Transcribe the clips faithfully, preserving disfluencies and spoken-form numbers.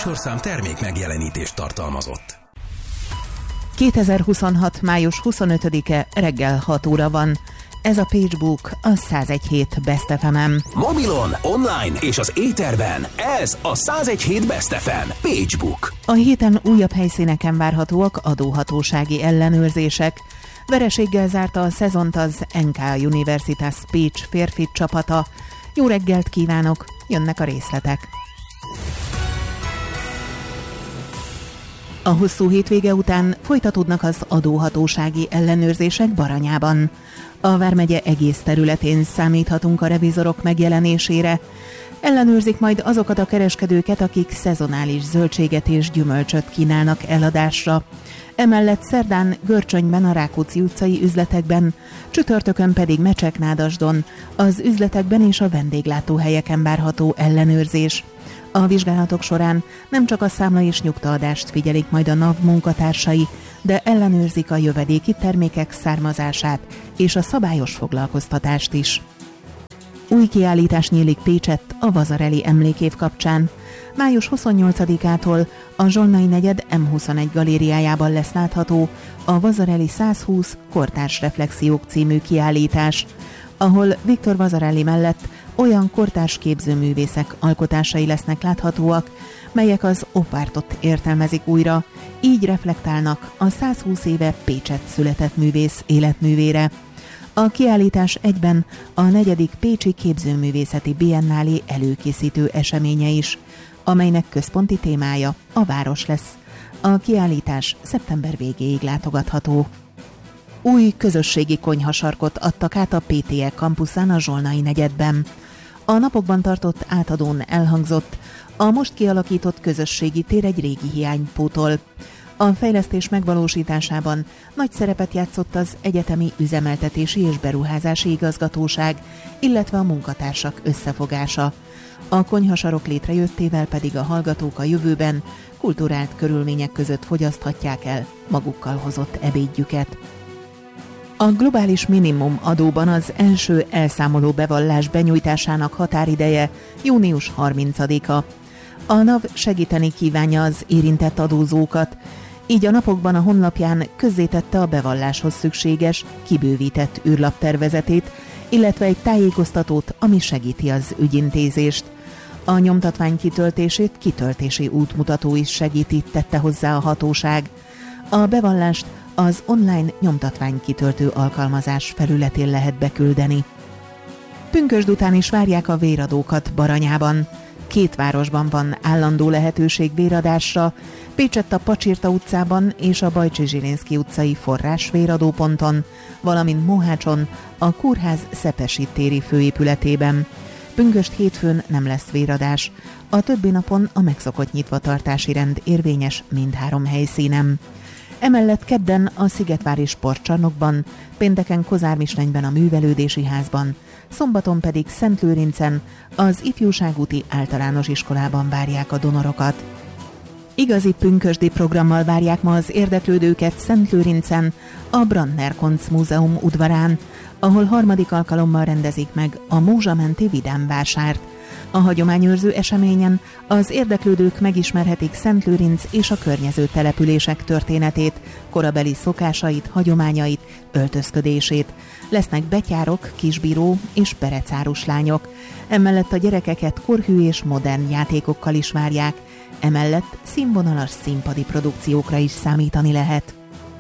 műsorszám termék megjelenítést tartalmazott. kétezer-huszonhat. május huszonötödike reggel hat óra van. Ez a PageBook, a száz egy hét Best ef em-en. Mobilon, online és az éterben ez a száz egy hét Best ef em PageBook. A héten újabb helyszíneken várhatóak adóhatósági ellenőrzések. Vereséggel zárta a szezont az en ká Universitas Pécs férfi csapata. Jó reggelt kívánok, jönnek a részletek. A hosszú hétvége után folytatódnak az adóhatósági ellenőrzések Baranyában. A vármegye egész területén számíthatunk a revizorok megjelenésére. Ellenőrzik majd azokat a kereskedőket, akik szezonális zöldséget és gyümölcsöt kínálnak eladásra. Emellett szerdán Görcsönyben, a Rákóczi utcai üzletekben, csütörtökön pedig Mecseknádasdon, az üzletekben és a vendéglátóhelyeken várható ellenőrzés. A vizsgálatok során nem csak a számla és nyugtaadást figyelik majd a NAV munkatársai, de ellenőrzik a jövedéki termékek származását és a szabályos foglalkoztatást is. Új kiállítás nyílik Pécsett a Vasarely emlékév kapcsán. május huszonnyolcadikától a Zsolnai negyed em huszonegy galériájában lesz látható a Vasarely százhúsz kortárs reflexiók című kiállítás, ahol Viktor Vasarely mellett olyan kortárs képzőművészek alkotásai lesznek láthatóak, melyek az opártot értelmezik újra, így reflektálnak a százhúsz éve Pécsett született művész életművére. A kiállítás egyben a negyedik Pécsi Képzőművészeti Biennálé előkészítő eseménye is, amelynek központi témája a város lesz. A kiállítás szeptember végéig látogatható. Új közösségi konyhasarkot adtak át a pé té é kampuszán a Zsolnai negyedben. A napokban tartott átadón elhangzott, a most kialakított közösségi tér egy régi hiány pótol. A fejlesztés megvalósításában nagy szerepet játszott az Egyetemi Üzemeltetési és Beruházási Igazgatóság, illetve a munkatársak összefogása. A konyhasarok létrejöttével pedig a hallgatók a jövőben kulturált körülmények között fogyaszthatják el magukkal hozott ebédjüket. A globális minimum adóban az első elszámoló bevallás benyújtásának határideje június harmincadika. A NAV segíteni kívánja az érintett adózókat, így a napokban a honlapján közzétette a bevalláshoz szükséges, kibővített űrlaptervezetét, illetve egy tájékoztatót, ami segíti az ügyintézést. A nyomtatvány kitöltését kitöltési útmutató is segíti, tette hozzá a hatóság. A bevallást az online nyomtatvány kitöltő alkalmazás felületén lehet beküldeni. Pünkösd után is várják a véradókat Baranyában. Két városban van állandó lehetőség véradásra, Pécsett a Pacsirta utcában és a Bajcsi Zsilinszky utcai forrás véradóponton, valamint Mohácson a Kórház Szepesi téri főépületében. Pünkösd hétfőn nem lesz véradás, a többi napon a megszokott nyitvatartási rend érvényes mindhárom helyszínen. Emellett kedden a Szigetvári Sportcsarnokban, pénteken Kozármislenyben a Művelődési Házban, szombaton pedig Szentlőrincen az Ifjúságúti Általános Iskolában várják a donorokat. Igazi pünkösdi programmal várják ma az érdeklődőket Szentlőrincen, a Brandner Koncz Múzeum udvarán, ahol harmadik alkalommal rendezik meg a Mózsamenti Vidámvásárt. A hagyományőrző eseményen az érdeklődők megismerhetik Szentlőrinc és a környező települések történetét, korabeli szokásait, hagyományait, öltözködését. Lesznek betyárok, kisbíró és perecárus lányok. Emellett a gyerekeket korhű és modern játékokkal is várják. Emellett színvonalas színpadi produkciókra is számítani lehet.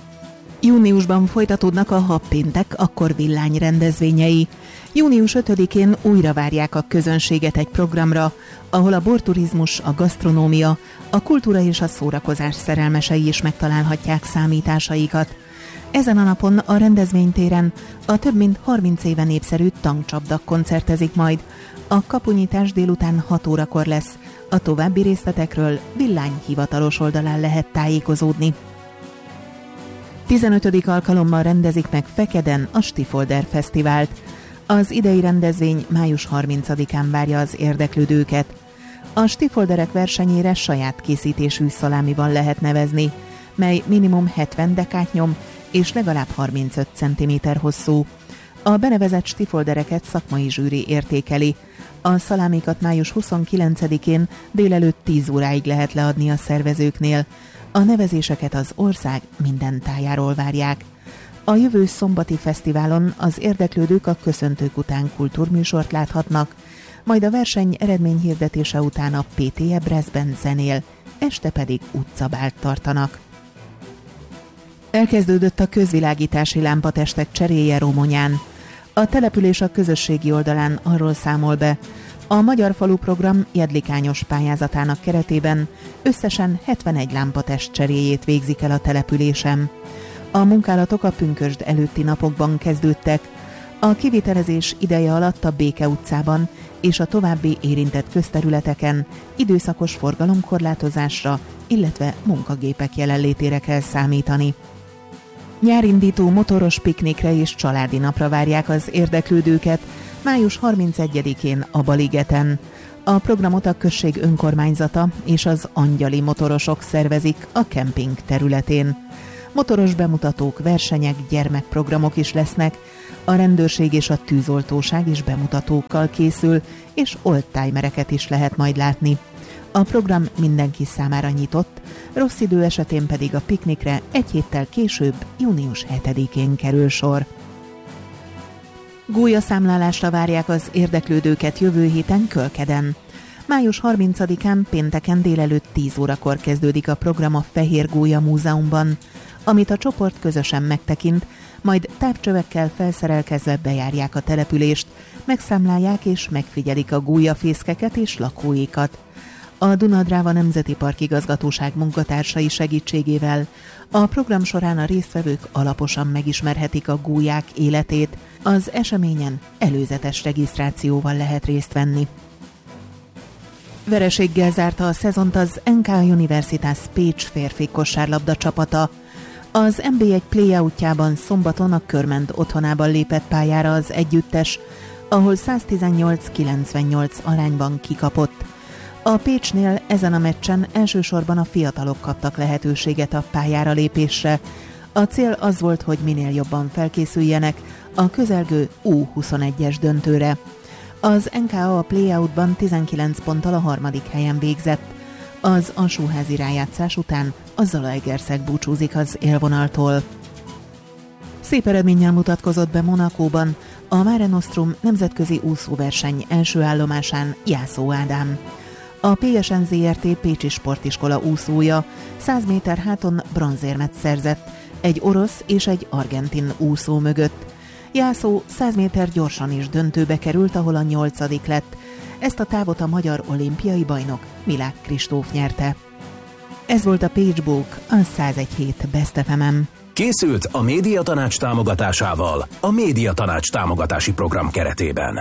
Júniusban folytatódnak a Habpéntek, akkor villány rendezvényei. június ötödikén újra várják a közönséget egy programra, ahol a borturizmus, a gasztronómia, a kultúra és a szórakozás szerelmesei is megtalálhatják számításaikat. Ezen a napon a rendezvénytéren a több mint harminc éve népszerű Tankcsapda koncertezik majd. A kapunyítás délután hat órakor lesz. A további részletekről Villány hivatalos oldalán lehet tájékozódni. tizenötödik alkalommal rendezik meg Fekeden a Stifolder Fesztivált. Az idei rendezvény május harmincadikán várja az érdeklődőket. A Stifolderek versenyére saját készítésű szalámival lehet nevezni, mely minimum hetven dekát nyom és legalább harmincöt centiméter hosszú. A benevezett stifoldereket szakmai zsűri értékeli. A szalámikat május huszonkilencedikén délelőtt tíz óráig lehet leadni a szervezőknél. A nevezéseket az ország minden tájáról várják. A jövő szombati fesztiválon az érdeklődők a köszöntők után kultúrműsort láthatnak, majd a verseny eredményhirdetése után a pé té Ebrezben zenél, este pedig utcabált tartanak. Elkezdődött a közvilágítási lámpatestek cseréje Romonyán. A település a közösségi oldalán arról számol be, a Magyar Falu Program jedlikányos pályázatának keretében összesen hetvenegy lámpatest cseréjét végzik el a településen. A munkálatok a pünkösd előtti napokban kezdődtek. A kivitelezés ideje alatt a Béke utcában és a további érintett közterületeken időszakos forgalomkorlátozásra, illetve munkagépek jelenlétére kell számítani. Nyárindító motoros piknikre és családi napra várják az érdeklődőket május harmincegyedikén a Baligeten. A programot a község önkormányzata és az angyali motorosok szervezik a kemping területén. Motoros bemutatók, versenyek, gyermekprogramok is lesznek, a rendőrség és a tűzoltóság is bemutatókkal készül, és oldtimereket is lehet majd látni. A program mindenki számára nyitott, rossz idő esetén pedig a piknikre egy héttel később, június hetedikén kerül sor. Gólyaszámlálásra várják az érdeklődőket jövő héten Kölkeden. május harmincadikán pénteken délelőtt tíz órakor kezdődik a program a Fehér Gólya Múzeumban, amit a csoport közösen megtekint, majd távcsövekkel felszerelkezve bejárják a települést, megszámlálják és megfigyelik a gólyafészkeket és lakóikat. A Duna-Dráva Nemzeti Park Igazgatóság munkatársai segítségével a program során a résztvevők alaposan megismerhetik a gólyák életét, az eseményen előzetes regisztrációval lehet részt venni. Vereséggel zárta a szezont az en ká Universitas Pécs férfi kosárlabda csapata. Az en bé egy playoutjában szombaton a Körmend otthonában lépett pályára az együttes, ahol száztizennyolc kilencvennyolc arányban kikapott. A Pécsnél ezen a meccsen elsősorban a fiatalok kaptak lehetőséget a pályára lépésre. A cél az volt, hogy minél jobban felkészüljenek a közelgő U huszonegyes döntőre. Az en ká á a playoutban tizenkilenc ponttal a harmadik helyen végzett. Az alsóházi rájátszás után a Zalaegerszeg búcsúzik az élvonaltól. Szép eredménnyel mutatkozott be Monacóban a Mare Nostrum nemzetközi úszóverseny első állomásán Jászó Ádám. A pé es en zé er té Pécsi Sportiskola úszója száz méter háton bronzérmet szerzett, egy orosz és egy argentin úszó mögött. Jászó száz méter gyorsan is döntőbe került, ahol a nyolcadik lett. Ezt a távot a magyar olimpiai bajnok Milák Kristóf nyerte. Ez volt a Page-Book, a száz egy hét Best ef em-en. Készült a Médiatanács támogatásával a Médiatanács támogatási program keretében.